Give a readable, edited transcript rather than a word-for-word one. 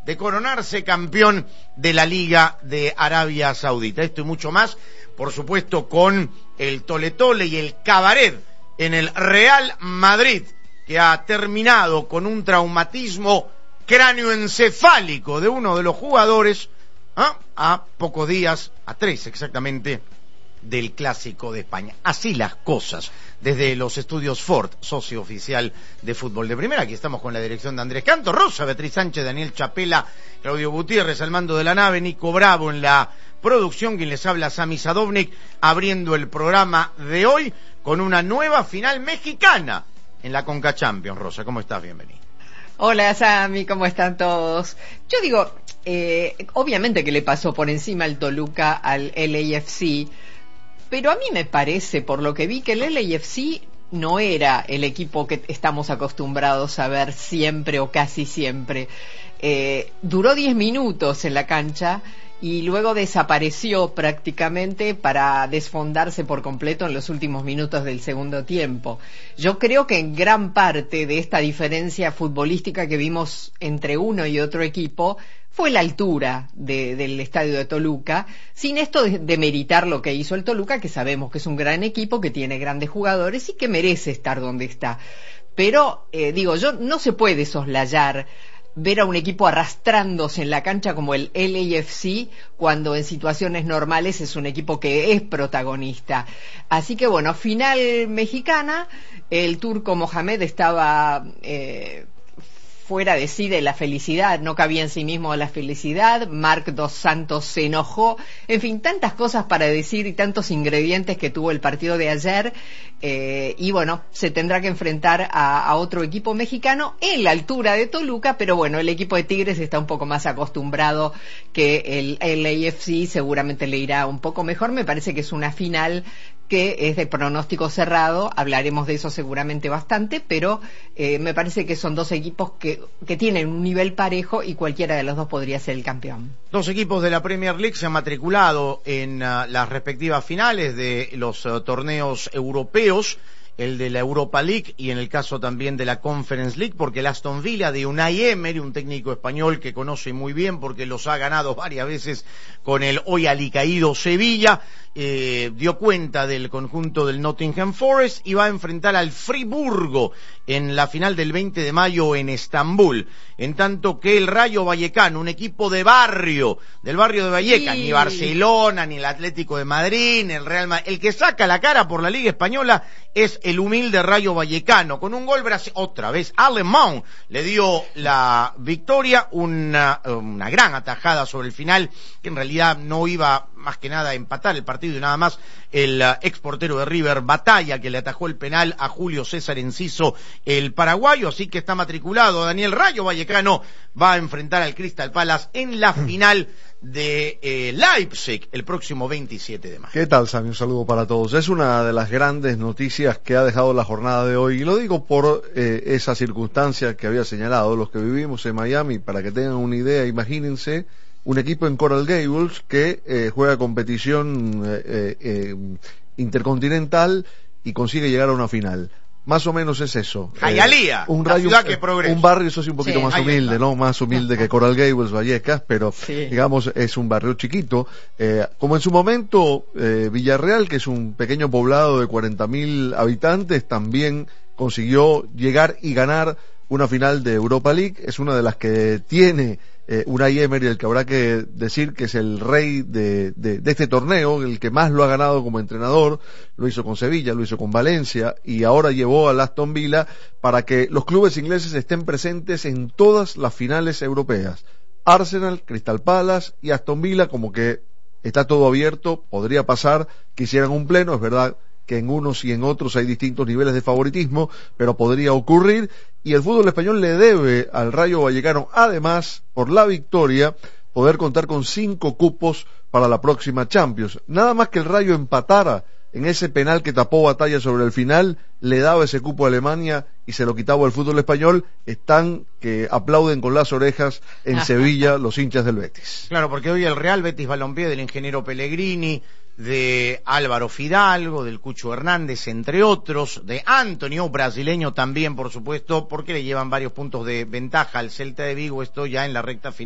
de coronarse campeón de la Liga de Arabia Saudita. Esto y mucho más, por supuesto, con el tole-tole y el cabaret en el Real Madrid, que ha terminado con un traumatismo cráneoencefálico de uno de los jugadores a pocos días, a 3 exactamente, del Clásico de España. Así las cosas. Desde los estudios Ford, socio oficial de Fútbol de Primera, aquí estamos con la dirección de Andrés Canto, Rosa Beatriz Sánchez, Daniel Chapela, Claudio Gutiérrez al mando de la nave, Nico Bravo en la producción, quien les habla, Sami Sadovnik, abriendo el programa de hoy con una nueva final mexicana en la Conca Champions. Rosa, ¿cómo estás? Bienvenida. Hola Sami, ¿cómo están todos? Yo digo, obviamente que le pasó por encima el Toluca al LAFC, pero a mí me parece, por lo que vi, que el LAFC no era el equipo que estamos acostumbrados a ver siempre o casi siempre. Duró 10 minutos en la cancha y luego desapareció prácticamente para desfondarse por completo en los últimos minutos del segundo tiempo. Yo creo que en gran parte de esta diferencia futbolística que vimos entre uno y otro equipo fue la altura del estadio de Toluca, sin esto de meritar lo que hizo el Toluca, que sabemos que es un gran equipo, que tiene grandes jugadores y que merece estar donde está. Pero, no se puede soslayar ver a un equipo arrastrándose en la cancha como el LAFC, cuando en situaciones normales es un equipo que es protagonista. Así que bueno, final mexicana, el turco Mohamed estaba fuera de sí de la felicidad, no cabía en sí mismo la felicidad. Marc Dos Santos se enojó, en fin, tantas cosas para decir y tantos ingredientes que tuvo el partido de ayer, y bueno, se tendrá que enfrentar a otro equipo mexicano en la altura de Toluca, pero bueno, el equipo de Tigres está un poco más acostumbrado que el LAFC, seguramente le irá un poco mejor. Me parece que es una final que es de pronóstico cerrado, hablaremos de eso seguramente bastante, pero me parece que son dos equipos que tienen un nivel parejo y cualquiera de los dos podría ser el campeón. Dos equipos de la Premier League se han matriculado en las respectivas finales de los torneos europeos, el de la Europa League y en el caso también de la Conference League, porque el Aston Villa de Unai Emery, un técnico español que conoce muy bien porque los ha ganado varias veces con el hoy alicaído Sevilla, dio cuenta del conjunto del Nottingham Forest y va a enfrentar al Friburgo en la final del 20 de mayo en Estambul, en tanto que el Rayo Vallecano, un equipo de barrio, del barrio de Vallecas, sí. Ni Barcelona, ni el Atlético de Madrid, ni el Real Madrid, el que saca la cara por la Liga Española es el humilde Rayo Vallecano, con un gol otra vez Alemán le dio la victoria, una gran atajada sobre el final, que en realidad no iba más que nada a empatar el partido y nada más el ex portero de River Batalla, que le atajó el penal a Julio César Enciso, el paraguayo. Así que está matriculado Daniel. Rayo Vallecano va a enfrentar al Crystal Palace en la final de Leipzig el próximo 27 de mayo. ¿Qué tal, Sami? Un saludo para todos. Es una de las grandes noticias que ha dejado la jornada de hoy, y lo digo por esa circunstancia que había señalado. Los que vivimos en Miami, para que tengan una idea, imagínense un equipo en Coral Gables que juega competición intercontinental y consigue llegar a una final. Más o menos es eso. Hialeah, la ciudad que progresa. Un barrio, eso sí, un poquito más humilde, ¿no? Más humilde que Coral Gables, Vallecas, pero digamos es un barrio chiquito. Como en su momento Villarreal, que es un pequeño poblado de 40.000 habitantes, también consiguió llegar y ganar una final de Europa League. Es una de las que tiene Unai Emery, el que habrá que decir que es el rey de este torneo, el que más lo ha ganado como entrenador. Lo hizo con Sevilla, lo hizo con Valencia y ahora llevó al Aston Villa para que los clubes ingleses estén presentes en todas las finales europeas. Arsenal, Crystal Palace y Aston Villa, como que está todo abierto, podría pasar que hicieran un pleno. Es verdad que en unos y en otros hay distintos niveles de favoritismo, pero podría ocurrir, y el fútbol español le debe al Rayo Vallecano, además, por la victoria, poder contar con 5 cupos para la próxima Champions. Nada más que el Rayo empatara en ese penal que tapó Batalla sobre el final, le daba ese cupo a Alemania y se lo quitaba al fútbol español. Están que aplauden con las orejas en Sevilla los hinchas del Betis. Claro, porque hoy el Real Betis Balompié del ingeniero Pellegrini, de Álvaro Fidalgo, del Cucho Hernández, entre otros, de Antonio, brasileño también, por supuesto, porque le llevan varios puntos de ventaja al Celta de Vigo, esto ya en la recta final.